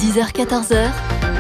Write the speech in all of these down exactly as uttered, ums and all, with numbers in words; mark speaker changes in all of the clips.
Speaker 1: dix heures quatorze heures,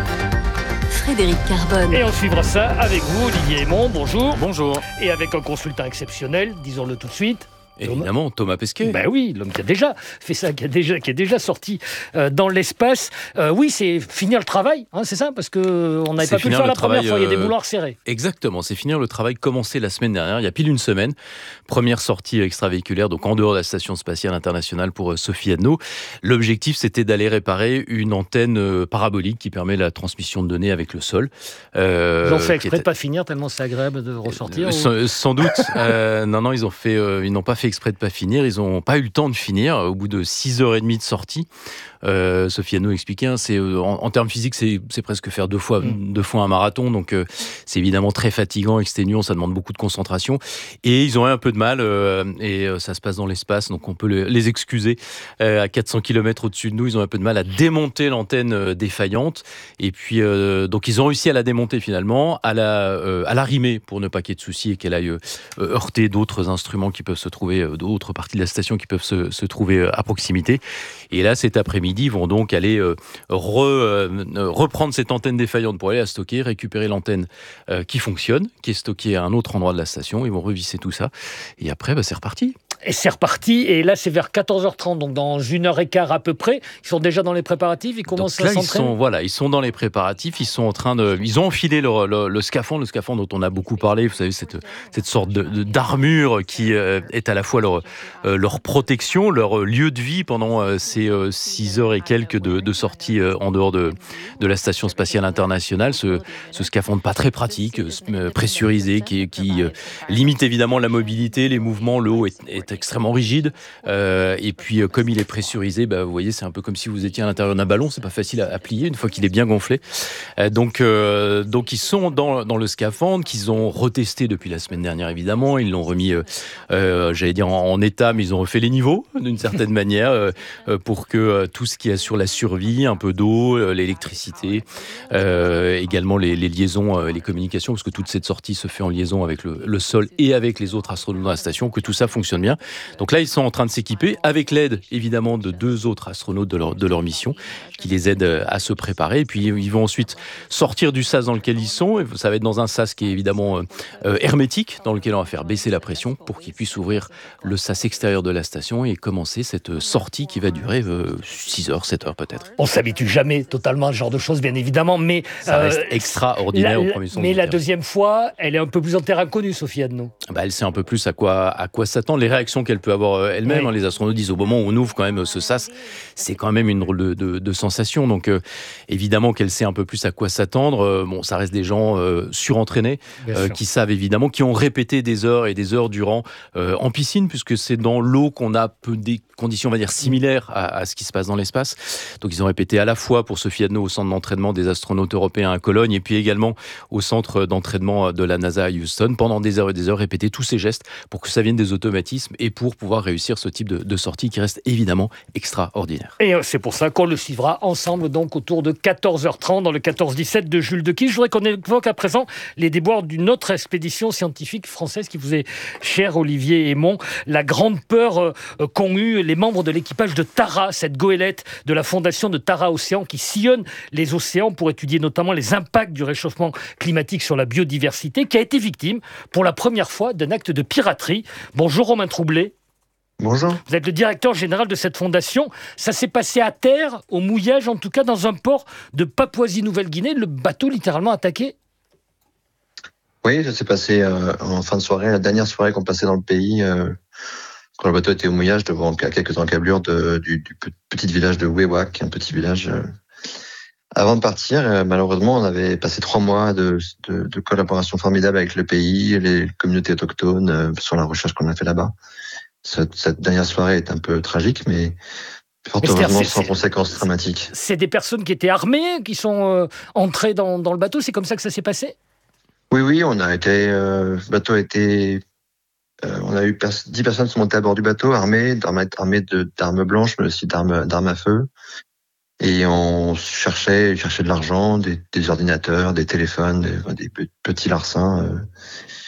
Speaker 1: Frédéric Carbone.
Speaker 2: Et on suivra ça avec vous, Olivier Aymon. Bonjour.
Speaker 3: Bonjour.
Speaker 2: Et avec un consultant exceptionnel, disons-le tout de suite.
Speaker 3: Évidemment, Thomas Pesquet.
Speaker 2: Ben oui, l'homme qui a déjà fait ça, qui, a déjà, qui est déjà sorti euh, dans l'espace. Euh, oui, c'est finir le travail, hein, c'est ça, parce qu'on n'avait pas pu le faire la première fois, il y a des bouloirs serrés.
Speaker 3: Exactement, c'est finir le travail commencé la semaine dernière, il y a pile une semaine. Première sortie extravéhiculaire, donc en dehors de la Station Spatiale Internationale pour Sophie Anneau. L'objectif, c'était d'aller réparer une antenne parabolique qui permet la transmission de données avec le sol.
Speaker 2: Euh, ils ont fait exprès est... de ne pas finir, tellement c'est agréable de ressortir euh,
Speaker 3: sans, ou... sans doute. euh, non, non, ils, ont fait, euh, ils n'ont pas fait exprès de pas finir, ils n'ont pas eu le temps de finir au bout de six heures trente de sortie. Euh, Sophie Anneau expliquait, hein, c'est, euh, en, en termes physiques, c'est, c'est presque faire deux fois, mmh. deux fois un marathon, donc euh, c'est évidemment très fatigant, exténuant, ça demande beaucoup de concentration. Et ils ont eu un peu de mal, euh, et euh, ça se passe dans l'espace, donc on peut le, les excuser. Euh, à quatre cents kilomètres au-dessus de nous, ils ont un peu de mal à démonter l'antenne euh, défaillante. Et puis, euh, donc ils ont réussi à la démonter finalement, à la, euh, à la rimer pour ne pas qu'il y ait de soucis et qu'elle aille euh, heurter d'autres instruments qui peuvent se trouver, euh, d'autres parties de la station qui peuvent se, se trouver euh, à proximité. Et là, cet après-midi, ils vont donc aller euh, re, euh, reprendre cette antenne défaillante pour aller la stocker, récupérer l'antenne euh, qui fonctionne, qui est stockée à un autre endroit de la station. Ils vont revisser tout ça. Et après, bah, c'est reparti.
Speaker 2: Et c'est reparti, et là c'est vers quatorze heures trente, donc dans une heure et quart à peu près. Ils sont déjà dans les préparatifs, ils commencent
Speaker 3: donc là,
Speaker 2: à s'entraîner.
Speaker 3: Ils sont, voilà, ils sont dans les préparatifs, ils sont en train de, ils ont enfilé le, le, le scaphandre, le scaphandre dont on a beaucoup parlé. Vous savez, cette, cette sorte de, de, d'armure qui euh, est à la fois leur, euh, leur protection, leur lieu de vie pendant euh, ces euh, six heures et quelques de, de sortie euh, en dehors de, de la Station Spatiale Internationale. Ce, ce scaphandre pas très pratique, euh, pressurisé, qui, qui euh, limite évidemment la mobilité, les mouvements, le haut est, est extrêmement rigide, euh, et puis euh, comme il est pressurisé, bah, vous voyez, c'est un peu comme si vous étiez à l'intérieur d'un ballon, c'est pas facile à, à plier une fois qu'il est bien gonflé. Euh, donc, euh, donc ils sont dans, dans le scaphandre qu'ils ont retesté depuis la semaine dernière évidemment, ils l'ont remis, euh, euh, j'allais dire en, en état, mais ils ont refait les niveaux d'une certaine manière euh, pour que euh, tout ce qui assure la survie, un peu d'eau, euh, l'électricité, euh, également les, les liaisons, euh, les communications, parce que toute cette sortie se fait en liaison avec le, le sol et avec les autres astronautes dans la station, que tout ça fonctionne bien. Donc là, ils sont en train de s'équiper, avec l'aide, évidemment, de deux autres astronautes de leur, de leur mission, qui les aident à se préparer. Et puis, ils vont ensuite sortir du sas dans lequel ils sont. Ça va être dans un sas qui est évidemment euh, hermétique, dans lequel on va faire baisser la pression pour qu'ils puissent ouvrir le sas extérieur de la station et commencer cette sortie qui va durer euh, six heures, sept heures peut-être.
Speaker 2: On s'habitue jamais totalement à ce genre de choses, bien évidemment, mais...
Speaker 3: Ça reste euh, extraordinaire
Speaker 2: la,
Speaker 3: au premier sens.
Speaker 2: Mais la terme. Deuxième fois, elle est un peu plus en terre inconnue, Sophie Anneau.
Speaker 3: Bah, elle sait un peu plus à quoi, à quoi s'attendre, les réactions qu'elle peut avoir elle-même. Oui. Hein, les astronautes disent au moment où on ouvre quand même ce sas, c'est quand même une drôle de, de, de sensation. Donc euh, évidemment qu'elle sait un peu plus à quoi s'attendre. Euh, bon, ça reste des gens euh, surentraînés, euh, qui savent évidemment, qui ont répété des heures et des heures durant euh, en piscine, puisque c'est dans l'eau qu'on a peu des conditions, on va dire, similaires à, à ce qui se passe dans l'espace. Donc ils ont répété à la fois pour Sophie Anneau au centre d'entraînement des astronautes européens à Cologne, et puis également au centre d'entraînement de la NASA à Houston, pendant des heures et des heures, répéter tous ces gestes pour que ça vienne des automatismes et pour pouvoir réussir ce type de, de sortie qui reste évidemment extraordinaire.
Speaker 2: Et c'est pour ça qu'on le suivra ensemble donc autour de quatorze heures trente dans le quatorze dix-sept de Jules Dequille. Je voudrais qu'on évoque à présent les déboires d'une autre expédition scientifique française qui vous est chère, Olivier Aymon. La grande peur euh, qu'ont eu les membres de l'équipage de Tara, cette goélette de la fondation de Tara Océan qui sillonne les océans pour étudier notamment les impacts du réchauffement climatique sur la biodiversité, qui a été victime pour la première fois d'un acte de piraterie. Bonjour Romain Troublé.
Speaker 4: Bonjour.
Speaker 2: Vous êtes le directeur général de cette fondation. Ça s'est passé à terre, au mouillage, en tout cas dans un port de Papouasie-Nouvelle-Guinée. Le bateau littéralement attaqué.
Speaker 4: Oui, ça s'est passé euh, en fin de soirée, la dernière soirée qu'on passait dans le pays, euh, quand le bateau était au mouillage, devant à quelques encablures de, du, du petit village de Wewak, un petit village. Euh, avant de partir, euh, malheureusement, on avait passé trois mois de, de, de collaboration formidable avec le pays, les communautés autochtones, euh, sur la recherche qu'on a fait là-bas. Cette, cette dernière soirée est un peu tragique, mais fort heureusement sans conséquences dramatiques.
Speaker 2: C'est des personnes qui étaient armées, qui sont euh, entrées dans, dans le bateau, c'est comme ça que ça s'est passé ?
Speaker 4: Oui, oui, on a été, euh, le bateau a été, euh, on a eu pers- dix personnes sont montées à bord du bateau, armées, d'armes, armées de, d'armes blanches, mais aussi d'armes, d'armes à feu. Et on cherchait, cherchait de l'argent, des, des ordinateurs, des téléphones, des, des petits larcins. Euh,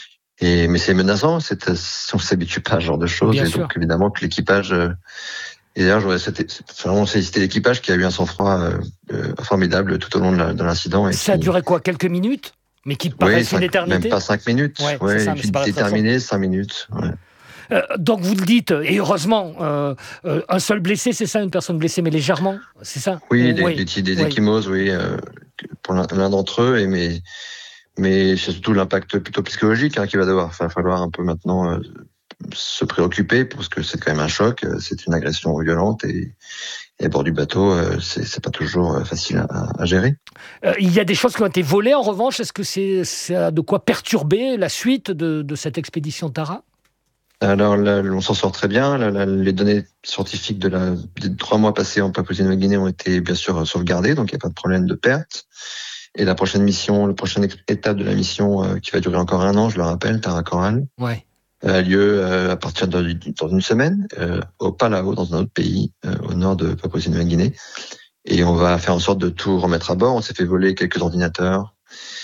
Speaker 4: Et, mais c'est menaçant, c'est, on ne s'habitue pas à ce genre de choses.
Speaker 2: Bien
Speaker 4: et
Speaker 2: sûr.
Speaker 4: donc, évidemment, que l'équipage euh, Et d'ailleurs, je voudrais c'était, vraiment féliciter l'équipage qui a eu un sang-froid euh, euh, formidable tout au long de, la, de l'incident. Et
Speaker 2: ça a
Speaker 4: qui...
Speaker 2: duré quoi, quelques minutes? Mais qui paraissent
Speaker 4: oui,
Speaker 2: une éternité.
Speaker 4: Même pas cinq minutes.
Speaker 2: Ouais,
Speaker 4: ouais,
Speaker 2: c'est ça,
Speaker 4: et puis c'est terminé, cinq minutes. Ouais.
Speaker 2: Euh, donc vous le dites, et heureusement, euh, euh, un seul blessé, c'est ça, une personne blessée, mais légèrement, c'est ça?
Speaker 4: Oui,
Speaker 2: Ou,
Speaker 4: des,
Speaker 2: oui.
Speaker 4: des, des
Speaker 2: oui.
Speaker 4: échymoses, oui, euh, pour l'un, l'un d'entre eux, et mais, mais c'est surtout l'impact plutôt psychologique hein, qu'il va devoir. Il va falloir un peu maintenant euh, se préoccuper, parce que c'est quand même un choc, c'est une agression violente, et, et à bord du bateau, euh, c'est, c'est pas toujours facile à, à gérer.
Speaker 2: Euh, il y a des choses qui ont été volées, en revanche, est-ce que c'est, ça a de quoi perturber la suite de, de cette expédition Tara?
Speaker 4: Alors là, on s'en sort très bien. Là, là, les données scientifiques de la des trois mois passés en Papouasie-Nouvelle-Guinée ont été bien sûr sauvegardées, donc il n'y a pas de problème de perte. Et la prochaine mission, la prochaine étape de la mission, euh, qui va durer encore un an, je le rappelle, Tara Coral,
Speaker 2: ouais.
Speaker 4: a lieu euh, à partir de dans une semaine euh, au Palau, dans un autre pays euh, au nord de Papouasie-Nouvelle-Guinée. Et on va faire en sorte de tout remettre à bord. On s'est fait voler quelques ordinateurs.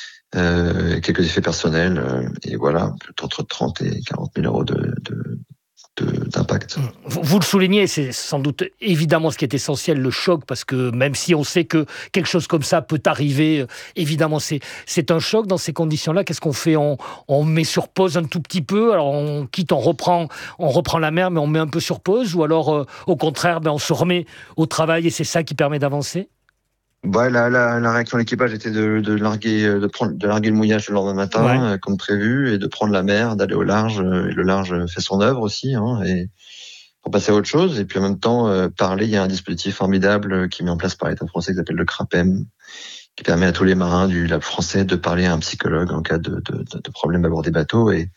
Speaker 4: Euh, quelques effets personnels, euh, et voilà, entre trente et quarante mille euros de, de, de, d'impact.
Speaker 2: Vous, vous le soulignez, c'est sans doute évidemment ce qui est essentiel, le choc, parce que même si on sait que quelque chose comme ça peut arriver, évidemment c'est, c'est un choc. Dans ces conditions-là, qu'est-ce qu'on fait? on, on met sur pause un tout petit peu, alors on quitte, on reprend, on reprend la mer, mais on met un peu sur pause, ou alors euh, au contraire, ben, on se remet au travail et c'est ça qui permet d'avancer?
Speaker 4: Bah, la, la, la réaction de l'équipage était de, de larguer, de prendre, de larguer le mouillage le lendemain matin, ouais. euh, comme prévu, et de prendre la mer, d'aller au large. Euh, et le large fait son œuvre aussi, hein, et pour passer à autre chose. Et puis en même temps, euh, parler. Il y a un dispositif formidable qui est mis en place par l'État français qui s'appelle le CRAPEM, qui permet à tous les marins du lac français de parler à un psychologue en cas de, de, de problème à bord des bateaux. Et,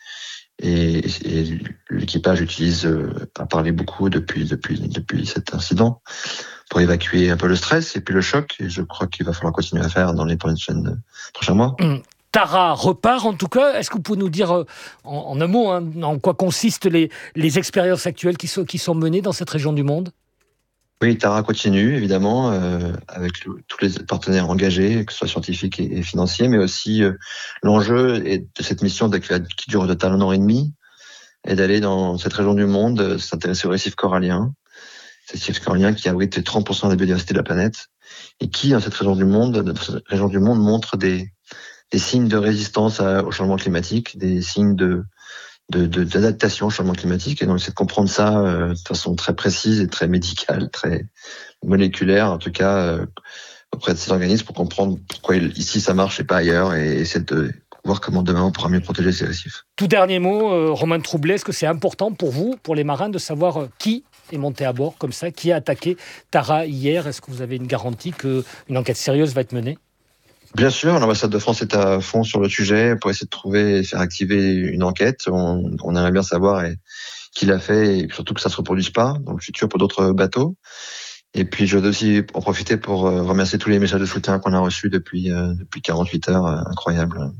Speaker 4: et, et l'équipage utilise, euh, a parlé beaucoup depuis depuis depuis cet incident, pour évacuer un peu le stress et puis le choc. Et je crois qu'il va falloir continuer à faire dans les prochains, prochains mois.
Speaker 2: Mmh. Tara repart en tout cas. Est-ce que vous pouvez nous dire en, en un mot hein, en quoi consistent les, les expériences actuelles qui sont, qui sont menées dans cette région du monde?
Speaker 4: Oui, Tara continue évidemment euh, avec le, tous les partenaires engagés, que ce soit scientifiques et, et financiers, mais aussi euh, l'enjeu est de cette mission de, qui dure au total un an et demi, est d'aller dans cette région du monde, euh, s'intéresser aux récifs coralliens. C'est le récif corallien qui abrite trente pour cent de la biodiversité de la planète et qui, dans cette région du monde, dans cette région du monde, montre des, des signes de résistance à, au changement climatique, des signes de, de, de, d'adaptation au changement climatique. Et donc, c'est de comprendre ça euh, de façon très précise et très médicale, très moléculaire, en tout cas, euh, auprès de ces organismes pour comprendre pourquoi ici ça marche et pas ailleurs, et essayer de voir comment demain on pourra mieux protéger ces récifs.
Speaker 2: Tout dernier mot, euh, Romain Troublé, est-ce que c'est important pour vous, pour les marins, de savoir euh, qui est monté à bord comme ça, qui a attaqué Tara hier? Est-ce que vous avez une garantie qu'une enquête sérieuse va être menée?
Speaker 4: Bien sûr, l'ambassade de France est à fond sur le sujet pour essayer de trouver et faire activer une enquête. On, on aimerait bien savoir et, qui l'a fait et surtout que ça ne se reproduise pas dans le futur pour d'autres bateaux. Et puis je veux aussi en profiter pour remercier tous les messages de soutien qu'on a reçus depuis, euh, depuis quarante-huit heures, euh, incroyable.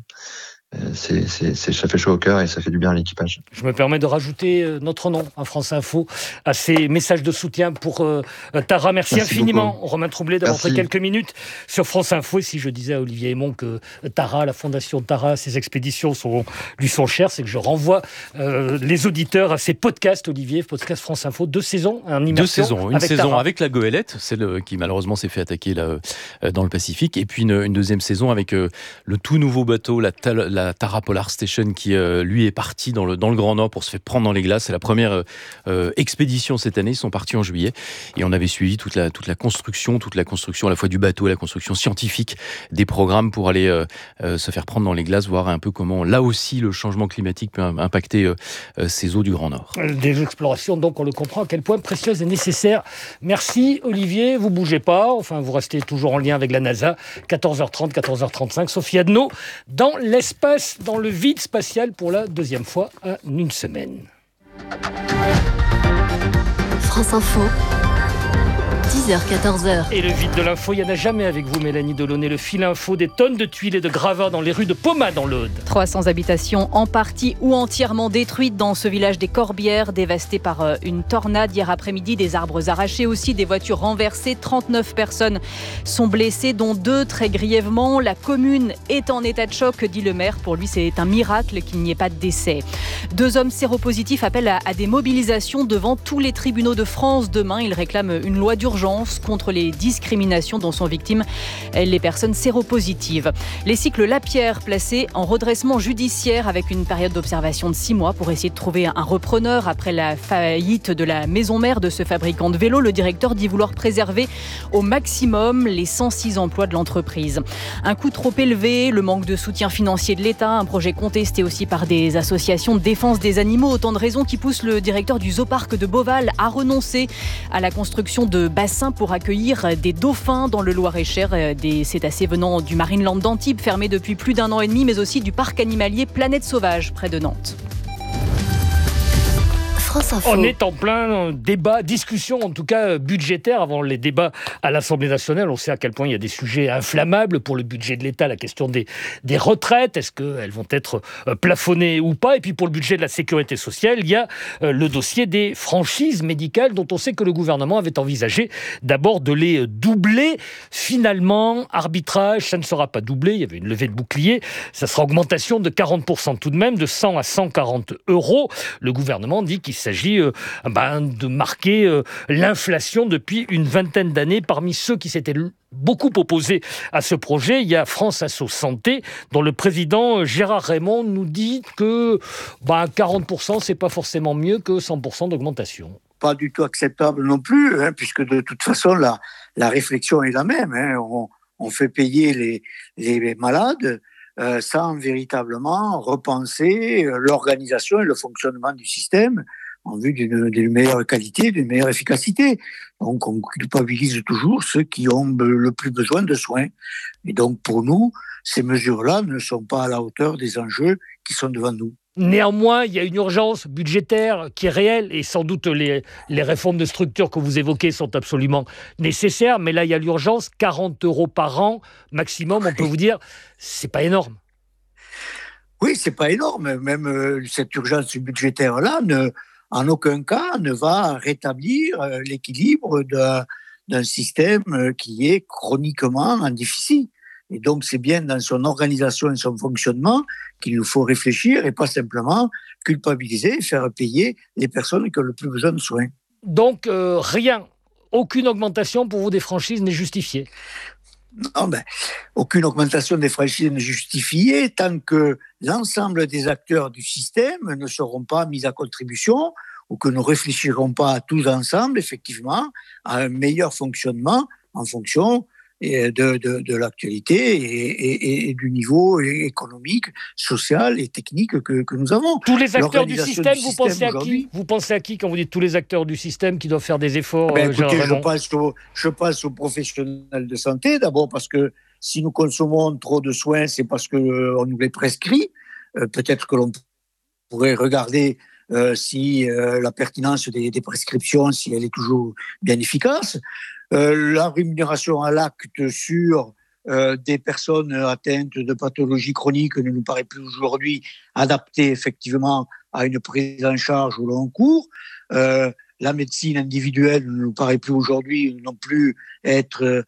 Speaker 4: C'est, c'est, c'est, ça fait chaud au cœur et ça fait du bien à l'équipage.
Speaker 2: Je me permets de rajouter notre nom à France Info, à ces messages de soutien pour euh, Tara. Merci, Merci infiniment, beaucoup. Romain Troublé, d'avoir Merci. pris quelques minutes sur France Info. Et si je disais à Olivier Aymon que Tara, la fondation Tara, ses expéditions sont, lui sont chères, c'est que je renvoie euh, les auditeurs à ces podcasts, Olivier, podcast France Info, deux saisons, en immersion.
Speaker 3: Deux saisons, une
Speaker 2: avec
Speaker 3: saison
Speaker 2: Tara.
Speaker 3: avec la goélette, celle qui malheureusement s'est fait attaquer là, dans le Pacifique, et puis une, une deuxième saison avec euh, le tout nouveau bateau, la, la la Tara Polar Station qui euh, lui est parti dans le, dans le Grand Nord pour se faire prendre dans les glaces. C'est la première euh, expédition cette année, ils sont partis en juillet et on avait suivi toute la, toute la construction, toute la construction à la fois du bateau, la construction scientifique des programmes pour aller euh, euh, se faire prendre dans les glaces, voir un peu comment là aussi le changement climatique peut impacter euh, ces eaux du Grand Nord.
Speaker 2: Des explorations donc on le comprend à quel point précieuses et nécessaires. Merci Olivier, vous bougez pas, enfin vous restez toujours en lien avec la NASA, quatorze heures trente, quatorze heures trente-cinq, Sophie Adno dans l'espace, dans le vide spatial pour la deuxième fois en une semaine.
Speaker 1: France Info. dix heures quatorze heures.
Speaker 2: Et le vide de l'info, il n'y en a jamais avec vous, Mélanie Delaunay. Le fil info, des tonnes de tuiles et de gravats dans les rues de Poma, dans l'Aude.
Speaker 5: trois cents habitations en partie ou entièrement détruites dans ce village des Corbières, dévasté par une tornade hier après-midi. Des arbres arrachés aussi, des voitures renversées. trente-neuf personnes sont blessées, dont deux très grièvement. La commune est en état de choc, dit le maire. Pour lui, c'est un miracle qu'il n'y ait pas de décès. Deux hommes séropositifs appellent à, à des mobilisations devant tous les tribunaux de France demain. Ils réclament une loi d'urgence contre les discriminations dont sont victimes les personnes séropositives. Les cycles Lapierre placés en redressement judiciaire avec une période d'observation de six mois pour essayer de trouver un repreneur après la faillite de la maison mère de ce fabricant de vélos. Le directeur dit vouloir préserver au maximum les cent six emplois de l'entreprise. Un coût trop élevé, le manque de soutien financier de l'État, un projet contesté aussi par des associations de défense des animaux. Autant de raisons qui poussent le directeur du zooparc de Beauval à renoncer à la construction de bassins pour accueillir des dauphins dans le Loir-et-Cher, des cétacés venant du Marineland d'Antibes, fermé depuis plus d'un an et demi, mais aussi du parc animalier Planète Sauvage, près de Nantes.
Speaker 1: France Info.
Speaker 2: On est en plein débat, discussion en tout cas budgétaire avant les débats à l'Assemblée nationale. On sait à quel point il y a des sujets inflammables pour le budget de l'État, la question des, des retraites, est-ce qu'elles vont être plafonnées ou pas? Et puis pour le budget de la sécurité sociale, il y a le dossier des franchises médicales dont on sait que le gouvernement avait envisagé d'abord de les doubler. Finalement, arbitrage, ça ne sera pas doublé, il y avait une levée de bouclier, ça sera augmentation de quarante pour cent tout de même, de cent à cent quarante euros. Le gouvernement dit qu'il Il s'agit euh, ben, de marquer euh, l'inflation depuis une vingtaine d'années. Parmi ceux qui s'étaient beaucoup opposés à ce projet, il y a France Asso Santé, dont le président Gérard Raymond nous dit que ben, quarante pour cent, c'est pas forcément mieux que cent pour cent d'augmentation.
Speaker 6: Pas du tout acceptable non plus, hein, puisque de toute façon, la, la réflexion est la même. Hein. On, on fait payer les, les malades euh, sans véritablement repenser euh, l'organisation et le fonctionnement du système en vue d'une, d'une meilleure qualité, d'une meilleure efficacité. Donc, on culpabilise toujours ceux qui ont le plus besoin de soins. Et donc, pour nous, ces mesures-là ne sont pas à la hauteur des enjeux qui sont devant nous.
Speaker 2: Néanmoins, il y a une urgence budgétaire qui est réelle et sans doute les, les réformes de structure que vous évoquez sont absolument nécessaires. Mais là, il y a l'urgence, quarante euros par an maximum, on peut vous dire, c'est pas énorme.
Speaker 6: Oui, c'est pas énorme. Même euh, cette urgence budgétaire-là ne... en aucun cas ne va rétablir l'équilibre d'un, d'un système qui est chroniquement en déficit. Et donc, c'est bien dans son organisation et son fonctionnement qu'il nous faut réfléchir et pas simplement culpabiliser et faire payer les personnes qui ont le plus besoin de soins.
Speaker 2: Donc, euh, rien, aucune augmentation pour vous des franchises n'est justifiée?
Speaker 6: Non, ben, aucune augmentation des franchises n'est justifiée tant que l'ensemble des acteurs du système ne seront pas mis à contribution ou que nous ne réfléchirons pas tous ensemble, effectivement, à un meilleur fonctionnement en fonction de, de, de l'actualité et, et, et du niveau économique, social et technique que, que nous avons.
Speaker 2: Tous les acteurs du système,
Speaker 6: du
Speaker 2: vous,
Speaker 6: système
Speaker 2: pensez à qui vous pensez à qui quand vous dites tous les acteurs du système qui doivent faire des efforts?
Speaker 6: Ben, écoutez,
Speaker 2: euh,
Speaker 6: je, pense au, je pense aux professionnels de santé, d'abord parce que si nous consommons trop de soins, c'est parce qu'on euh, nous les prescrit. Euh, peut-être que l'on pourrait regarder euh, si euh, la pertinence des, des prescriptions, si elle est toujours bien efficace. Euh, la rémunération à l'acte sur euh, des personnes atteintes de pathologies chroniques ne nous paraît plus aujourd'hui adaptée effectivement à une prise en charge au long cours. Euh, la médecine individuelle ne nous paraît plus aujourd'hui non plus être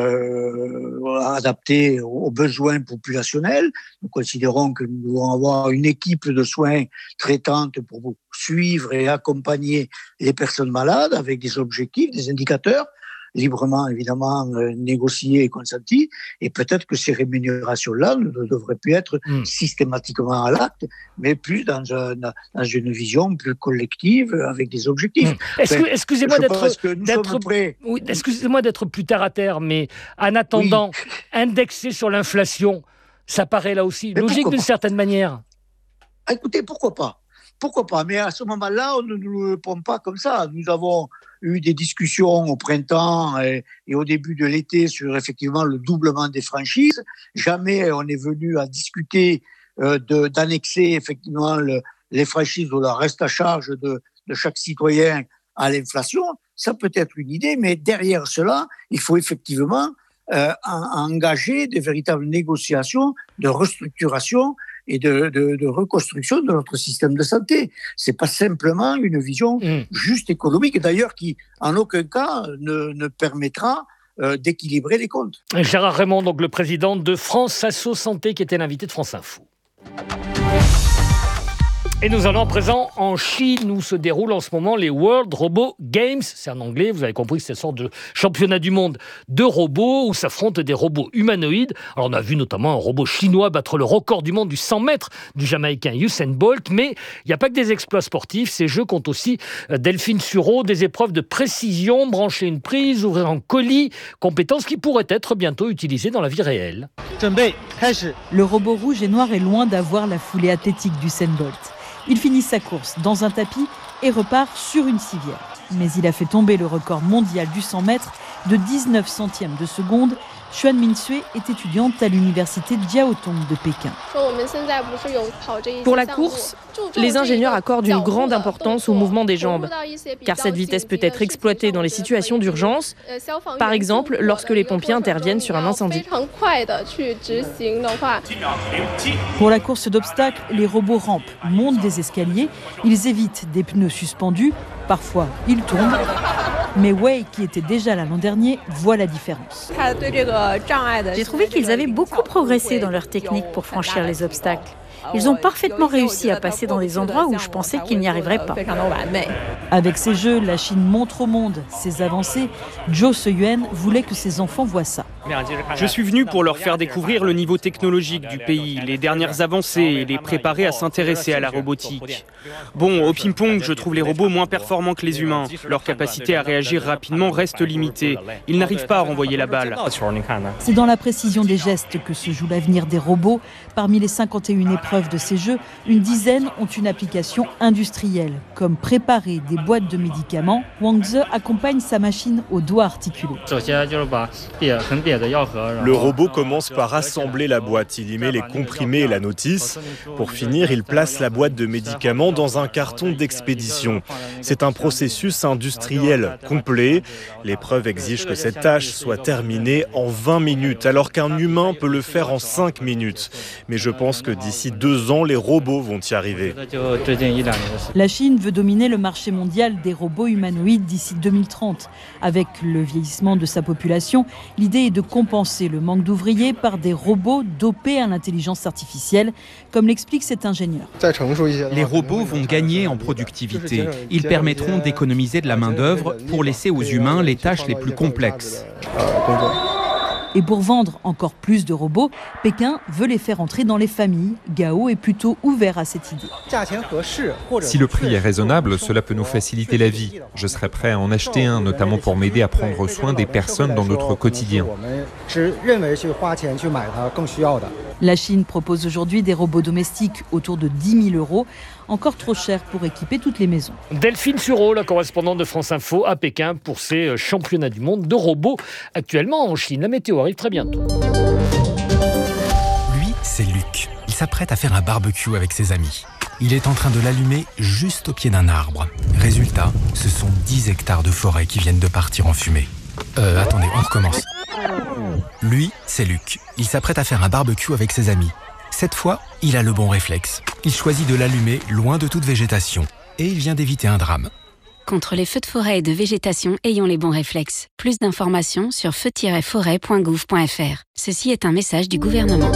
Speaker 6: euh, adaptée aux besoins populationnels. Nous considérons que nous devons avoir une équipe de soins traitante pour suivre et accompagner les personnes malades avec des objectifs, des indicateurs librement, évidemment, euh, négociés et consentis, et peut-être que ces rémunérations-là ne devraient plus être mmh. systématiquement à l'acte, mais plus dans, un, dans une vision plus collective, avec des objectifs.
Speaker 2: Mmh. Est-ce que, excusez-moi d'être, d'être,
Speaker 6: prêts...
Speaker 2: oui, excusez-moi d'être plus terre à terre, mais en attendant, oui. indexer sur l'inflation, ça paraît là aussi mais logique d'une certaine manière.
Speaker 6: Écoutez, pourquoi pas Pourquoi pas Mais à ce moment-là, on ne nous répond pas comme ça. Nous avons eu des discussions au printemps et, et au début de l'été sur effectivement le doublement des franchises. Jamais on est venu à discuter euh, de, d'annexer effectivement le, les franchises ou le reste à charge de, de chaque citoyen à l'inflation, ça peut être une idée, mais derrière cela, il faut effectivement euh, engager de véritables négociations de restructuration et de, de, de reconstruction de notre système de santé. C'est pas simplement une vision mmh. juste économique, d'ailleurs, qui, en aucun cas, ne, ne permettra euh, d'équilibrer les comptes.
Speaker 2: Gérard Raymond, donc le président de France Asso Santé, qui était l'invité de France Info. Et nous allons à présent en Chine, où se déroulent en ce moment les World Robot Games. C'est en anglais, vous avez compris, c'est une sorte de championnat du monde de robots où s'affrontent des robots humanoïdes. Alors on a vu notamment un robot chinois battre le record du monde du cent mètres du Jamaïcain Usain Bolt. Mais il n'y a pas que des exploits sportifs. Ces jeux comptent aussi, Delphine Sureau, des épreuves de précision, brancher une prise, ouvrir un colis, compétences qui pourraient être bientôt utilisées dans la vie réelle.
Speaker 7: Le robot rouge et noir est loin d'avoir la foulée athlétique d'Usain Bolt. Il finit sa course dans un tapis et repart sur une civière. Mais il a fait tomber le record mondial du cent mètres de dix-neuf centièmes de seconde. Xuan Minsui est étudiante à l'université Jiaotong de Pékin.
Speaker 8: Pour la course, les ingénieurs accordent une grande importance au mouvement des jambes, car cette vitesse peut être exploitée dans les situations d'urgence, par exemple lorsque les pompiers interviennent sur un incendie.
Speaker 7: Pour la course d'obstacles, les robots rampent, montent des escaliers, ils évitent des pneus suspendus, parfois ils tombent. Mais Wei, qui était déjà là l'an dernier, voit la différence.
Speaker 9: J'ai trouvé qu'ils avaient beaucoup progressé dans leur technique pour franchir les obstacles. Ils ont parfaitement réussi à passer dans des endroits où je pensais qu'ils n'y arriveraient pas.
Speaker 7: Avec ces jeux, la Chine montre au monde ses avancées. Zhou Seyuan voulait que ses enfants voient ça.
Speaker 10: Je suis venu pour leur faire découvrir le niveau technologique du pays, les dernières avancées et les préparer à s'intéresser à la robotique. Bon, au ping-pong, je trouve les robots moins performants que les humains. Leur capacité à réagir rapidement reste limitée. Ils n'arrivent pas à renvoyer la balle.
Speaker 7: C'est dans la précision des gestes que se joue l'avenir des robots. Parmi les cinquante et une épreuves de ces jeux, une dizaine ont une application industrielle, comme préparer des boîtes de médicaments. Wang Ze accompagne sa machine au doigt articulé.
Speaker 11: Le robot commence par assembler la boîte. Il y met les comprimés et la notice. Pour finir, il place la boîte de médicaments dans un carton d'expédition. C'est un processus industriel complet. L'épreuve exige que cette tâche soit terminée en vingt minutes, alors qu'un humain peut le faire en cinq minutes. Mais je pense que d'ici deux ans, les robots vont y arriver.
Speaker 7: La Chine veut dominer le marché mondial des robots humanoïdes d'ici deux mille trente. Avec le vieillissement de sa population, l'idée est de compenser le manque d'ouvriers par des robots dopés à l'intelligence artificielle, comme l'explique cet ingénieur.
Speaker 12: Les robots vont gagner en productivité. Ils permettront d'économiser de la main-d'œuvre pour laisser aux humains les tâches les plus complexes.
Speaker 7: Et pour vendre encore plus de robots, Pékin veut les faire entrer dans les familles. Gao est plutôt ouvert à cette idée.
Speaker 13: Si le prix est raisonnable, cela peut nous faciliter la vie. Je serais prêt à en acheter un, notamment pour m'aider à prendre soin des personnes dans notre quotidien.
Speaker 7: La Chine propose aujourd'hui des robots domestiques autour de dix mille euros, encore trop cher pour équiper toutes les maisons.
Speaker 2: Delphine Sureau, la correspondante de France Info à Pékin pour ces championnats du monde de robots actuellement en Chine. La météo arrive très bientôt.
Speaker 14: Lui, c'est Luc. Il s'apprête à faire un barbecue avec ses amis. Il est en train de l'allumer juste au pied d'un arbre. Résultat, ce sont dix hectares de forêt qui viennent de partir en fumée. Euh, attendez, on recommence. Lui, c'est Luc. Il s'apprête à faire un barbecue avec ses amis. Cette fois, il a le bon réflexe. Il choisit de l'allumer loin de toute végétation. Et il vient d'éviter un drame.
Speaker 1: Contre les feux de forêt et de végétation, ayons les bons réflexes. Plus d'informations sur feu tiret forêt point gouv point f r. Ceci est un message du gouvernement.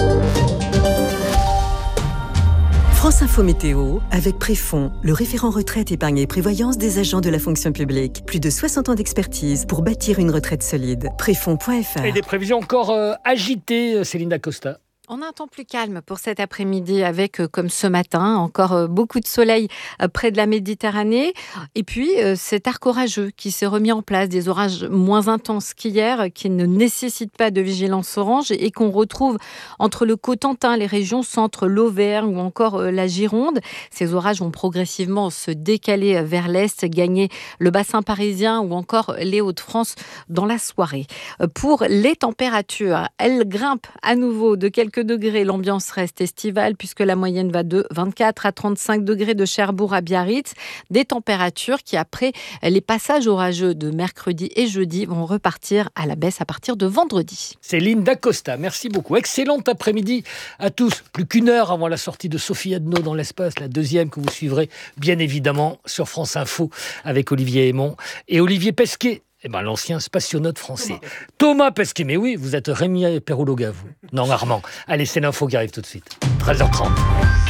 Speaker 15: France Info Météo, avec Préfond, le référent retraite, épargne et prévoyance des agents de la fonction publique. Plus de soixante ans d'expertise pour bâtir une retraite solide. Préfond point f r.
Speaker 2: Et des prévisions encore euh, agitées, Céline Dacosta.
Speaker 16: On a un temps plus calme pour cet après-midi avec, comme ce matin, encore beaucoup de soleil près de la Méditerranée. Et puis, cet arc orageux qui s'est remis en place, des orages moins intenses qu'hier, qui ne nécessitent pas de vigilance orange et qu'on retrouve entre le Cotentin, les régions centre, l'Auvergne ou encore la Gironde. Ces orages vont progressivement se décaler vers l'est, gagner le bassin parisien ou encore les Hauts-de-France dans la soirée. Pour les températures, elles grimpent à nouveau de quelques quelques degrés. L'ambiance reste estivale puisque la moyenne va de vingt-quatre à trente-cinq degrés de Cherbourg à Biarritz. Des températures qui, après les passages orageux de mercredi et jeudi, vont repartir à la baisse à partir de vendredi.
Speaker 2: Céline Dacosta, merci beaucoup. Excellent après-midi à tous. Plus qu'une heure avant la sortie de Sophie Adno dans l'espace, la deuxième que vous suivrez bien évidemment sur France Info avec Olivier Hémon et Olivier Pesquet. Eh ben, l'ancien spationaute français. Thomas, Thomas Pesquet, mais oui, vous êtes Rémi Perrologa, vous. Non, Armand. Allez, c'est l'info qui arrive tout de suite. treize heures trente.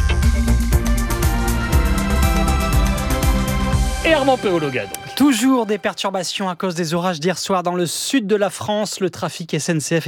Speaker 2: Et Armand Perrologa, donc.
Speaker 17: Toujours des perturbations à cause des orages d'hier soir dans le sud de la France. Le trafic S N C F